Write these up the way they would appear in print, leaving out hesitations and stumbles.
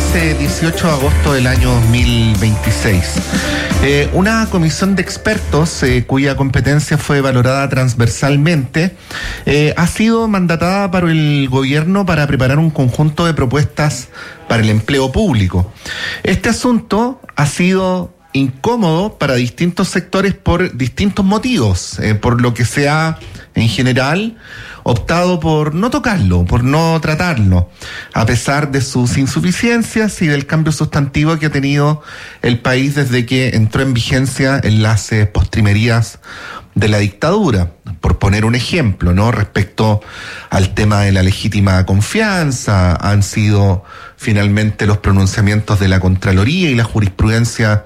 18 de agosto del año 2026. Una comisión de expertos cuya competencia fue valorada transversalmente ha sido mandatada por el gobierno para preparar un conjunto de propuestas para el empleo público. Este asunto ha sido incómodo para distintos sectores por distintos motivos, por lo que se ha, en general, optado por no tocarlo, por no tratarlo, a pesar de sus insuficiencias y del cambio sustantivo que ha tenido el país desde que entró en vigencia en las postrimerías de la dictadura. Por poner un ejemplo, ¿no? Respecto al tema de la legítima confianza, han sido finalmente los pronunciamientos de la Contraloría y la jurisprudencia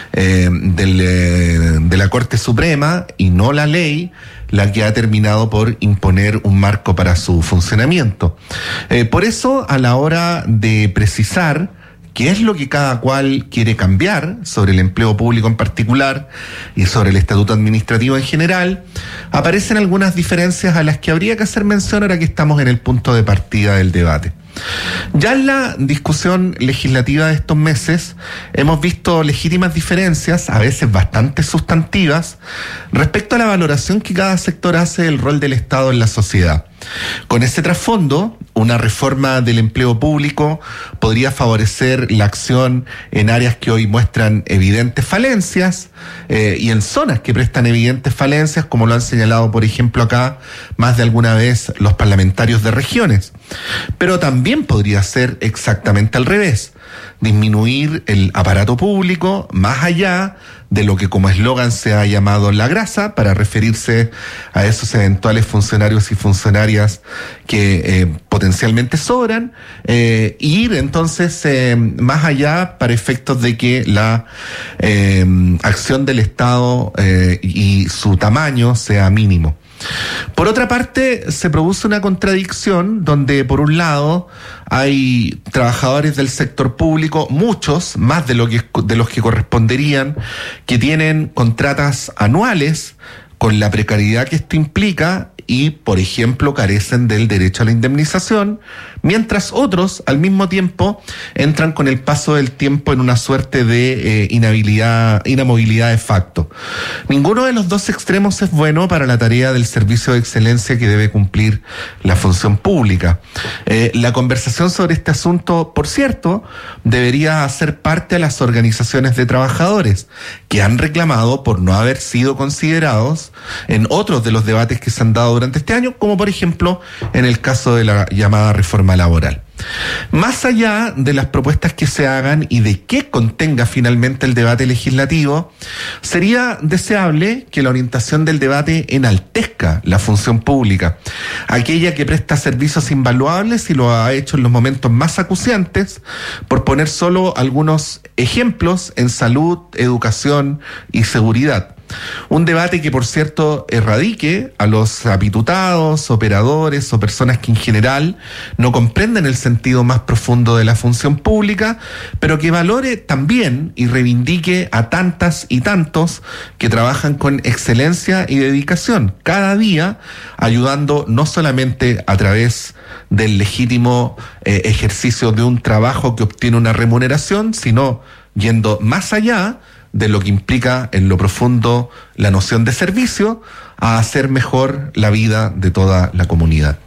de la Corte Suprema, y no la ley, la que ha terminado por imponer un marco para su funcionamiento. Por eso, a la hora de precisar qué es lo que cada cual quiere cambiar sobre el empleo público en particular y sobre el estatuto administrativo en general, aparecen algunas diferencias a las que habría que hacer mención ahora que estamos en el punto de partida del debate. Ya en la discusión legislativa de estos meses hemos visto legítimas diferencias, a veces bastante sustantivas, respecto a la valoración que cada sector hace del rol del Estado en la sociedad. Con ese trasfondo, una reforma del empleo público podría favorecer la acción en áreas que hoy muestran evidentes falencias y en zonas que prestan evidentes falencias, como lo han señalado, por ejemplo, acá más de alguna vez los parlamentarios de regiones. Pero también podría ser exactamente al revés, disminuir el aparato público más allá de lo que como eslogan se ha llamado la grasa, para referirse a esos eventuales funcionarios y funcionarias que potencialmente sobran, ir entonces más allá para efectos de que la acción del Estado y su tamaño sea mínimo. Por otra parte, se produce una contradicción donde, por un lado, hay trabajadores del sector público, muchos, más de los que corresponderían, que tienen contratas anuales con la precariedad que esto implica y, por ejemplo, carecen del derecho a la indemnización, mientras otros, al mismo tiempo, entran con el paso del tiempo en una suerte de inamovilidad de facto. Ninguno de los dos extremos es bueno para la tarea del servicio de excelencia que debe cumplir la función pública. La conversación sobre este asunto, por cierto, debería hacer parte a las organizaciones de trabajadores, que han reclamado por no haber sido considerados en otros de los debates que se han dado durante este año, como por ejemplo en el caso de la llamada reforma laboral. Más allá de las propuestas que se hagan y de qué contenga finalmente el debate legislativo, sería deseable que la orientación del debate enaltezca la función pública, aquella que presta servicios invaluables y lo ha hecho en los momentos más acuciantes, por poner solo algunos ejemplos en salud, educación y seguridad. Un debate que, por cierto, erradique a los apitutados, operadores o personas que en general no comprenden el sentido más profundo de la función pública, pero que valore también y reivindique a tantas y tantos que trabajan con excelencia y dedicación cada día, ayudando no solamente a través del legítimo ejercicio de un trabajo que obtiene una remuneración, sino yendo más allá de lo que implica en lo profundo la noción de servicio, a hacer mejor la vida de toda la comunidad.